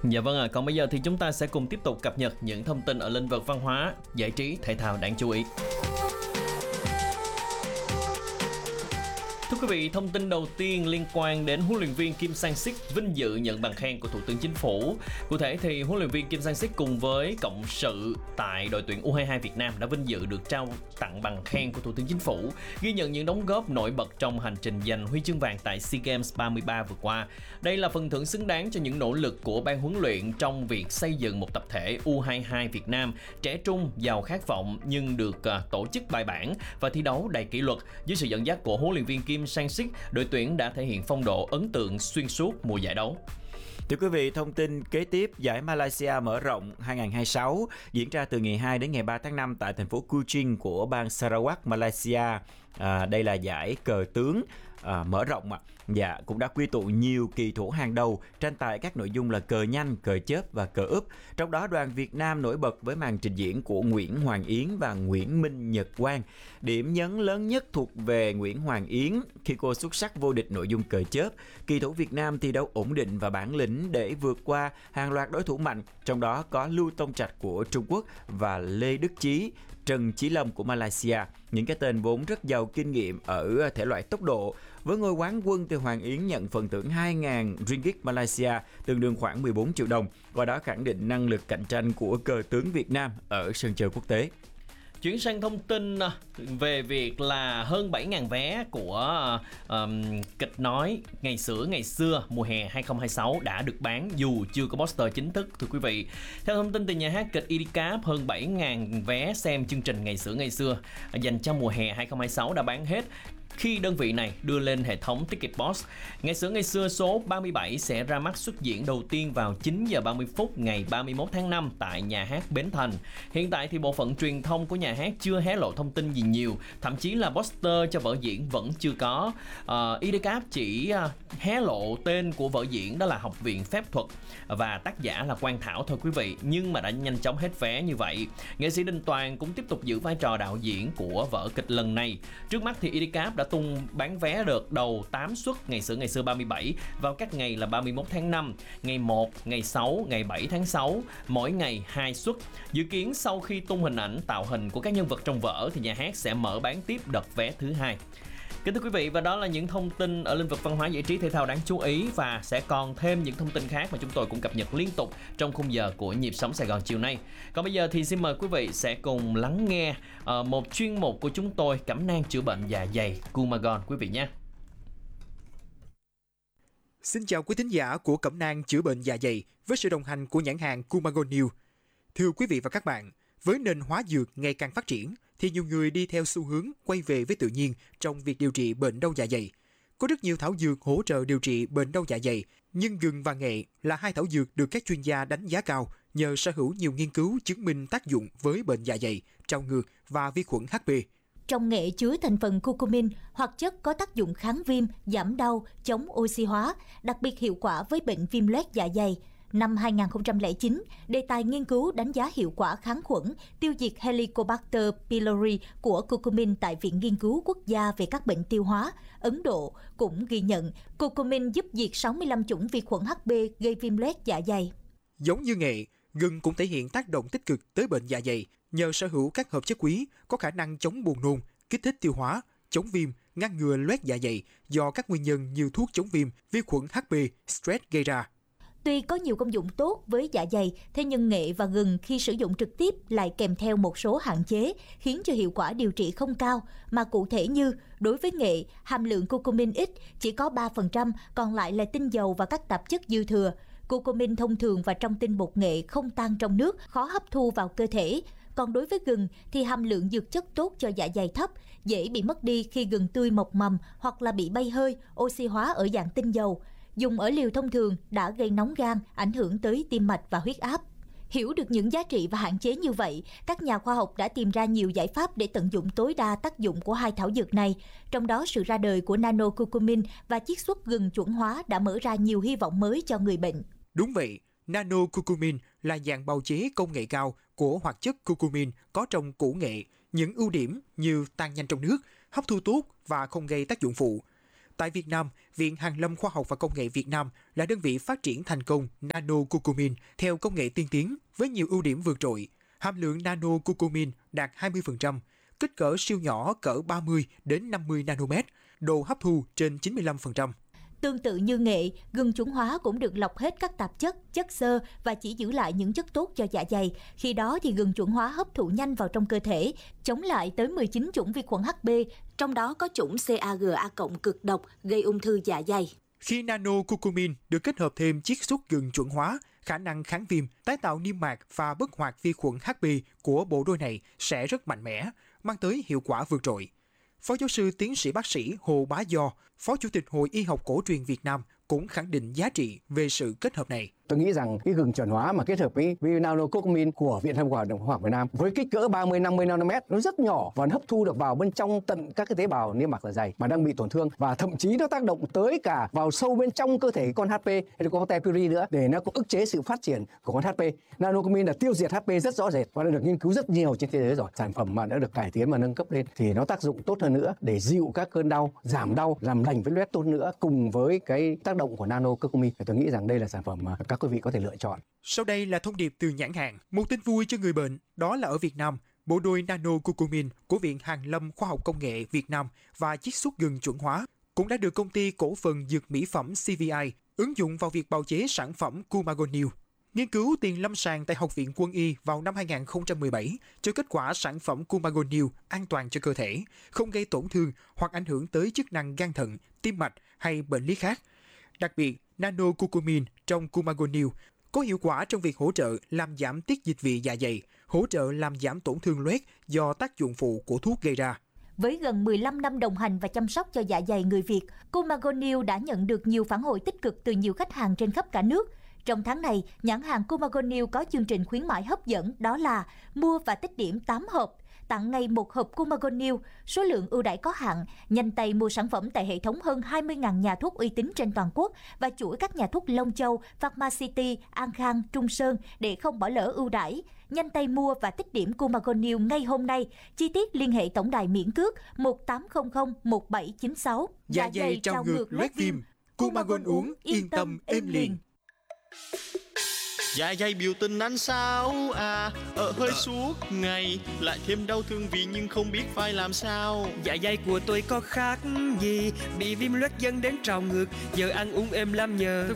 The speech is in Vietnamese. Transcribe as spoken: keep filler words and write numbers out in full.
Dạ vâng ạ, à, còn bây giờ thì chúng ta sẽ cùng tiếp tục cập nhật những thông tin ở lĩnh vực văn hóa, giải trí, thể thao đáng chú ý. Thưa quý vị, thông tin đầu tiên liên quan đến huấn luyện viên Kim Sang-sik vinh dự nhận bằng khen của Thủ tướng Chính phủ. Cụ thể thì huấn luyện viên Kim Sang-sik cùng với cộng sự tại đội tuyển U hai hai Việt Nam đã vinh dự được trao tặng bằng khen của Thủ tướng Chính phủ, ghi nhận những đóng góp nổi bật trong hành trình giành huy chương vàng tại SEA Games ba mươi ba vừa qua. Đây là phần thưởng xứng đáng cho những nỗ lực của ban huấn luyện trong việc xây dựng một tập thể U hai hai Việt Nam trẻ trung, giàu khát vọng nhưng được uh, tổ chức bài bản và thi đấu đầy kỷ luật. Dưới sự dẫn dắt của huấn luyện viên Kim Sang-sik, đội tuyển đã thể hiện phong độ ấn tượng xuyên suốt mùa giải đấu. Thưa quý vị, thông tin kế tiếp, giải Malaysia mở rộng hai không hai sáu diễn ra từ ngày hai đến ngày ba tháng năm tại thành phố Kuching của bang Sarawak, Malaysia. À, đây là giải cờ tướng à, mở rộng ạ. Dạ, cũng đã quy tụ nhiều kỳ thủ hàng đầu tranh tài các nội dung là cờ nhanh, cờ chớp và cờ úp. Trong đó đoàn Việt Nam nổi bật với màn trình diễn của Nguyễn Hoàng Yến và Nguyễn Minh Nhật Quang. Điểm nhấn lớn nhất thuộc về Nguyễn Hoàng Yến khi cô xuất sắc vô địch nội dung cờ chớp. Kỳ thủ Việt Nam thi đấu ổn định và bản lĩnh để vượt qua hàng loạt đối thủ mạnh, trong đó có Lưu Tông Trạch của Trung Quốc và Lê Đức Chí, Trần Chí Lâm của Malaysia, những cái tên vốn rất giàu kinh nghiệm ở thể loại tốc độ. Với ngôi quán quân thì Hoàng Yến nhận phần thưởng hai nghìn ringgit Malaysia, tương đương khoảng mười bốn triệu đồng, qua đó khẳng định năng lực cạnh tranh của cờ tướng Việt Nam ở sân chơi quốc tế. Chuyển sang thông tin về việc là hơn bảy nghìn vé của um, kịch nói Ngày xưa ngày xưa mùa hè hai không hai sáu đã được bán dù chưa có poster chính thức, thưa quý vị. Theo thông tin từ nhà hát kịch i đê cáp, hơn bảy nghìn vé xem chương trình Ngày xưa ngày xưa dành cho mùa hè hai không hai sáu đã bán hết khi đơn vị này đưa lên hệ thống Ticketbox. Ngày xưa ngày xưa số ba mươi bảy sẽ ra mắt xuất diễn đầu tiên vào chín giờ ba mươi phút ngày ba mươi mốt tháng năm tại nhà hát Bến Thành. Hiện tại thì bộ phận truyền thông của nhà hát chưa hé lộ thông tin gì nhiều, thậm chí là poster cho vở diễn vẫn chưa có. Uh, i đê cáp chỉ uh, hé lộ tên của vở diễn, đó là Học viện Phép thuật, và tác giả là Quang Thảo thôi quý vị, nhưng mà đã nhanh chóng hết vé như vậy. Nghệ sĩ Đình Toàn cũng tiếp tục giữ vai trò đạo diễn của vở kịch lần này. Trước mắt thì i đê cáp đã tung bán vé đợt đầu tám suất Ngày xưa ngày xưa ba mươi bảy vào các ngày là ba mươi mốt tháng năm, ngày một, ngày sáu, ngày bảy tháng sáu, mỗi ngày hai suất. Dự kiến sau khi tung hình ảnh tạo hình của các nhân vật trong vở thì nhà hát sẽ mở bán tiếp đợt vé thứ hai. Kính thưa quý vị, và đó là những thông tin ở lĩnh vực văn hóa, giải trí, thể thao đáng chú ý, và sẽ còn thêm những thông tin khác mà chúng tôi cũng cập nhật liên tục trong khung giờ của Nhịp Sống Sài Gòn chiều nay. Còn bây giờ thì xin mời quý vị sẽ cùng lắng nghe uh, một chuyên mục của chúng tôi, cẩm nang chữa bệnh dạ dày Kumagon quý vị nhé. Xin chào quý thính giả của cẩm nang chữa bệnh dạ dày với sự đồng hành của nhãn hàng Kumagon New. Thưa quý vị và các bạn, với nền hóa dược ngày càng phát triển thì nhiều người đi theo xu hướng quay về với tự nhiên trong việc điều trị bệnh đau dạ dày. Có rất nhiều thảo dược hỗ trợ điều trị bệnh đau dạ dày, nhưng gừng và nghệ là hai thảo dược được các chuyên gia đánh giá cao nhờ sở hữu nhiều nghiên cứu chứng minh tác dụng với bệnh dạ dày, trào ngược và vi khuẩn hát pê. Trong nghệ chứa thành phần curcumin, hoạt chất có tác dụng kháng viêm, giảm đau, chống oxy hóa, đặc biệt hiệu quả với bệnh viêm loét dạ dày. Năm hai không không chín, đề tài nghiên cứu đánh giá hiệu quả kháng khuẩn, tiêu diệt Helicobacter pylori của curcumin tại Viện Nghiên cứu Quốc gia về các bệnh tiêu hóa, Ấn Độ cũng ghi nhận curcumin giúp diệt sáu mươi lăm chủng vi khuẩn hát pê gây viêm loét dạ dày. Giống như nghệ, gừng cũng thể hiện tác động tích cực tới bệnh dạ dày nhờ sở hữu các hợp chất quý có khả năng chống buồn nôn, kích thích tiêu hóa, chống viêm, ngăn ngừa loét dạ dày do các nguyên nhân như thuốc chống viêm, vi khuẩn hát pê, stress gây ra. Tuy có nhiều công dụng tốt với dạ dày, thế nhưng nghệ và gừng khi sử dụng trực tiếp lại kèm theo một số hạn chế, khiến cho hiệu quả điều trị không cao, mà cụ thể như đối với nghệ, hàm lượng curcumin ít, chỉ có ba phần trăm, còn lại là tinh dầu và các tạp chất dư thừa. Curcumin thông thường và trong tinh bột nghệ không tan trong nước, khó hấp thu vào cơ thể. Còn đối với gừng thì hàm lượng dược chất tốt cho dạ dày thấp, dễ bị mất đi khi gừng tươi mọc mầm hoặc là bị bay hơi, oxy hóa ở dạng tinh dầu. Dùng ở liều thông thường đã gây nóng gan, ảnh hưởng tới tim mạch và huyết áp. Hiểu được những giá trị và hạn chế như vậy, các nhà khoa học đã tìm ra nhiều giải pháp để tận dụng tối đa tác dụng của hai thảo dược này. Trong đó, sự ra đời của nano curcumin và chiết xuất gừng chuẩn hóa đã mở ra nhiều hy vọng mới cho người bệnh. Đúng vậy, nano curcumin là dạng bào chế công nghệ cao của hoạt chất curcumin có trong củ nghệ, những ưu điểm như tan nhanh trong nước, hấp thu tốt và không gây tác dụng phụ. Tại Việt Nam, Viện Hàn lâm Khoa học và Công nghệ Việt Nam là đơn vị phát triển thành công nano curcumin theo công nghệ tiên tiến với nhiều ưu điểm vượt trội. Hàm lượng nano curcumin đạt hai mươi phần trăm, kích cỡ siêu nhỏ cỡ ba mươi đến năm mươi nanomet, độ hấp thu trên chín mươi lăm phần trăm. Tương tự như nghệ, gừng chuẩn hóa cũng được lọc hết các tạp chất, chất xơ và chỉ giữ lại những chất tốt cho dạ dày. Khi đó thì gừng chuẩn hóa hấp thụ nhanh vào trong cơ thể, chống lại tới mười chín chủng vi khuẩn hát pê, trong đó có chủng xê a giê a cộng cực độc gây ung thư dạ dày. Khi nano curcumin được kết hợp thêm chiết xuất gừng chuẩn hóa, khả năng kháng viêm, tái tạo niêm mạc và bất hoạt vi khuẩn hát pê của bộ đôi này sẽ rất mạnh mẽ, mang tới hiệu quả vượt trội. Phó giáo sư tiến sĩ bác sĩ Hồ Bá Do, Phó Chủ tịch Hội Y học cổ truyền Việt Nam cũng khẳng định giá trị về sự kết hợp này. Tôi nghĩ rằng cái gừng chuẩn hóa mà kết hợp với, với nano curcumin của Viện Hàn lâm Khoa học Việt Nam với kích cỡ ba mươi đến năm mươi nanomet, nó rất nhỏ và nó hấp thu được vào bên trong tận các cái tế bào niêm mạc dạ dày mà đang bị tổn thương, và thậm chí nó tác động tới cả vào sâu bên trong cơ thể con hát pê hay con T. pylori nữa để nó cũng ức chế sự phát triển của con hát pê. Nano curcumin là tiêu diệt hát pê rất rõ rệt và đã được nghiên cứu rất nhiều trên thế giới rồi. Sản phẩm mà đã được cải tiến và nâng cấp lên thì nó tác dụng tốt hơn nữa để dịu các cơn đau, giảm đau, làm lành vết loét tốt nữa, cùng với cái tác động của nano curcumin. Tôi nghĩ rằng đây là sản phẩm mà các quý vị có thể lựa chọn. Sau đây là thông điệp từ nhãn hàng. Một tin vui cho người bệnh, đó là ở Việt Nam, bộ đôi nano curcumin của Viện Hàn lâm Khoa học Công nghệ Việt Nam và chiết xuất gừng chuẩn hóa cũng đã được công ty cổ phần dược mỹ phẩm xê vê i ứng dụng vào việc bào chế sản phẩm Cumagonil. Nghiên cứu tiền lâm sàng tại Học viện Quân y vào năm hai không một bảy cho kết quả sản phẩm Cumagonil an toàn cho cơ thể, không gây tổn thương hoặc ảnh hưởng tới chức năng gan thận, tim mạch hay bệnh lý khác. Đặc biệt, nano curcumin trong Cumagonil có hiệu quả trong việc hỗ trợ làm giảm tiết dịch vị dạ dày, hỗ trợ làm giảm tổn thương loét do tác dụng phụ của thuốc gây ra. Với gần mười lăm năm đồng hành và chăm sóc cho dạ dày người Việt, Cumagonil đã nhận được nhiều phản hồi tích cực từ nhiều khách hàng trên khắp cả nước. Trong tháng này, nhãn hàng Cumagonil có chương trình khuyến mãi hấp dẫn, đó là mua và tích điểm tám hộp, tặng ngay một hộp Cumagonil, số lượng ưu đãi có hạn. Nhanh tay mua sản phẩm tại hệ thống hơn hai mươi nghìn nhà thuốc uy tín trên toàn quốc và chuỗi các nhà thuốc Long Châu, Pharmacity, An Khang, Trung Sơn để không bỏ lỡ ưu đãi. Nhanh tay mua và tích điểm Cumagonil ngay hôm nay. Chi tiết liên hệ tổng đài miễn cước một tám không không một bảy chín sáu. Dạ dày trào ngược loét viêm, Cumagon uống yên tâm êm liền. Dạ dày biểu tình ăn sao à, ở hơi suốt ngày, lại thêm đau thương vì nhưng không biết phải làm sao. Dạ dày của tôi có khác gì, bị viêm loét dẫn đến trào ngược, giờ ăn uống êm lắm nhờ.